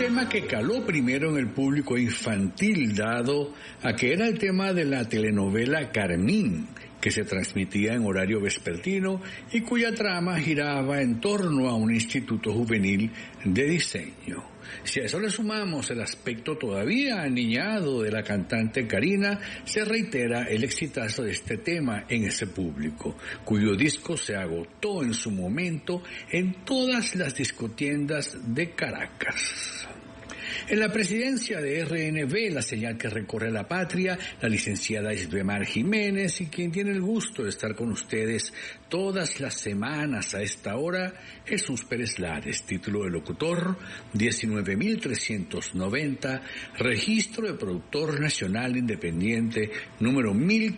tema que caló primero en el público infantil, dado a que era el tema de la telenovela Carmín, que se transmitía en horario vespertino y cuya trama giraba en torno a un instituto juvenil de diseño. Si a eso le sumamos el aspecto todavía aniñado de la cantante Karina, se reitera el exitazo de este tema en ese público, cuyo disco se agotó en su momento en todas las discotiendas de Caracas. En la presidencia de RNB, la señal que recorre la patria, la licenciada Isbemar Jiménez, y quien tiene el gusto de estar con ustedes todas las semanas a esta hora, Jesús Pérez Lares, título de locutor 19.390, registro de productor nacional independiente número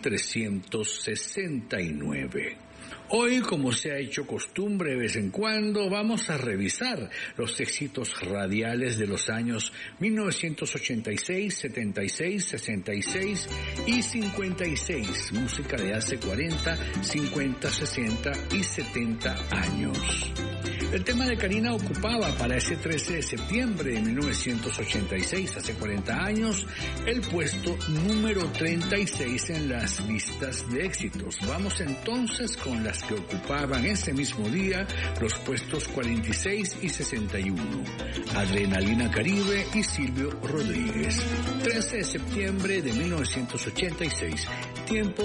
1369. Hoy, como se ha hecho costumbre de vez en cuando, vamos a revisar los éxitos radiales de los años 1986, 76, 66 y 56, música de hace 40, 50, 60 y 70 años. El tema de Karina ocupaba para ese 13 de septiembre de 1986, hace 40 años, el puesto número 36 en las listas de éxitos. Vamos entonces con las que ocupaban ese mismo día los puestos 46 y 61. Adrenalina Caribe y Silvio Rodríguez. 13 de septiembre de 1986. Tiempo